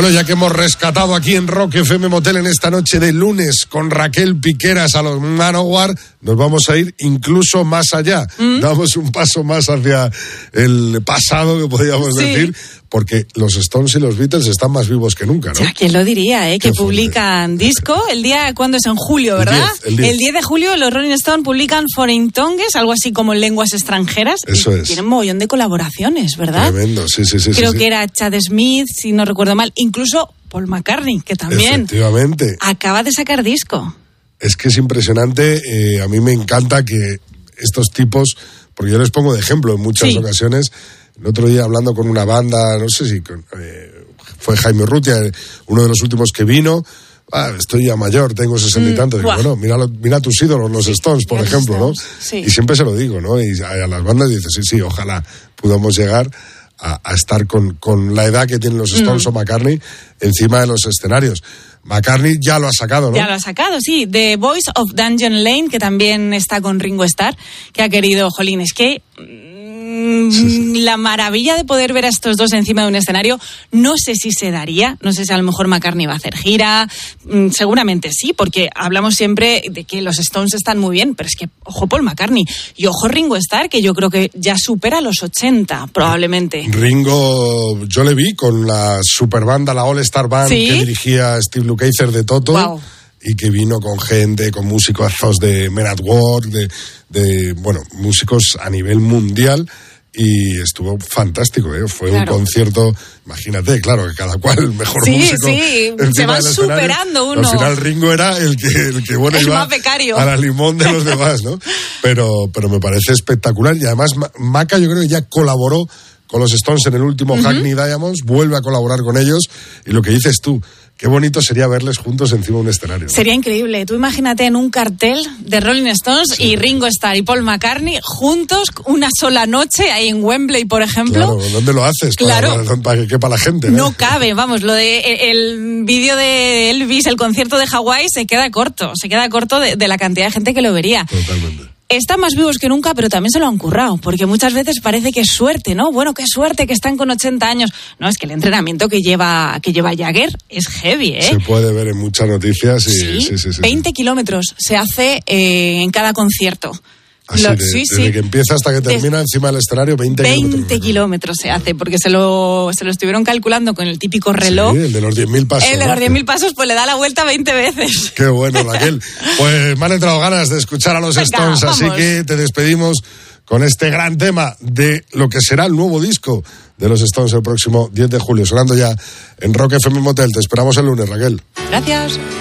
Bueno, ya que hemos rescatado aquí en Rock FM Motel en esta noche de lunes con Raquel Piqueras a los Manowar, nos vamos a ir incluso más allá. Damos un paso más hacia el pasado, que podríamos decir, porque los Stones y los Beatles están más vivos que nunca, ¿no? Ya, ¿quién lo diría, que publican disco? El día, ¿cuándo es? En julio, ¿verdad? El 10. El 10 de julio los Rolling Stones publican Foreign Tongues, algo así como en lenguas extranjeras. Eso es. Tienen un mogollón de colaboraciones, ¿verdad? Tremendo, sí. Creo que era Chad Smith, si no recuerdo mal, incluso Paul McCartney, que también efectivamente acaba de sacar disco. Es que es impresionante, a mí me encanta que estos tipos, porque yo les pongo de ejemplo en muchas ocasiones. El otro día hablando con una banda, no sé si fue Jaime Urrutia, uno de los últimos que vino. Estoy ya mayor, tengo 60 y tantos. Digo, bueno, mira tus ídolos, los Stones, por ejemplo, ¿no? Sí. Y siempre se lo digo, ¿no? Y a las bandas dices, sí, ojalá podamos llegar a estar con la edad que tienen los Stones o McCartney encima de los escenarios. McCartney ya lo ha sacado, ¿no? Ya lo ha sacado, sí. The Voice of Dungeon Lane, que también está con Ringo Starr, que ha querido, jolín, es que la maravilla de poder ver a estos dos encima de un escenario, no sé si se daría, no sé si a lo mejor McCartney va a hacer gira, seguramente sí, porque hablamos siempre de que los Stones están muy bien, pero es que ojo Paul McCartney y ojo Ringo Starr, que yo creo que ya supera los 80 probablemente. Ringo, yo le vi con la super banda, la All Star Band, que dirigía Steve Lukather de Toto. Wow. Y que vino con gente, con músicos de Men at Work, de músicos a nivel mundial, y estuvo fantástico, ¿eh? Fue un concierto, imagínate, claro, que cada cual el mejor músico. Sí, se van superando uno. Al final Ringo era el que bueno, el iba más becario a la limón de los demás, ¿no? Pero me parece espectacular, y además Maca yo creo que ya colaboró con los Stones en el último Hackney Diamonds, vuelve a colaborar con ellos, y lo que dices tú, qué bonito sería verles juntos encima de un escenario, ¿no? Sería increíble. Tú imagínate en un cartel de Rolling Stones y Ringo Starr y Paul McCartney juntos una sola noche ahí en Wembley, por ejemplo. Claro, ¿dónde lo haces? Para que quepa la gente, ¿no? No cabe, vamos, lo de el vídeo de Elvis, el concierto de Hawái, se queda corto de la cantidad de gente que lo vería. Totalmente. Están más vivos que nunca, pero también se lo han currado, porque muchas veces parece que es suerte, ¿no? Bueno, qué suerte que están con 80 años. No, es que el entrenamiento que lleva Jagger es heavy, ¿eh? Se puede ver en muchas noticias. Sí. 20 kilómetros se hace en cada concierto. Desde que empieza hasta que termina encima del escenario, 20 kilómetros se hace, porque se lo estuvieron calculando con el típico reloj. Sí, el de los 10.000 pasos. El de los 10.000 pasos, pues le da la vuelta 20 veces. Qué bueno, Raquel. Pues me han entrado ganas de escuchar a los Stones, así que te despedimos con este gran tema de lo que será el nuevo disco de los Stones el próximo 10 de julio, sonando ya en Rock FM Motel. Te esperamos el lunes, Raquel. Gracias.